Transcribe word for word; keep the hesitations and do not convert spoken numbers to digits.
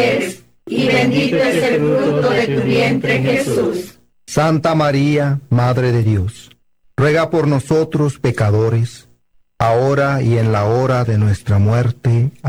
eres, y bendito es el fruto de tu vientre, Jesús. Santa María, Madre de Dios, ruega por nosotros pecadores, ahora y en la hora de nuestra muerte.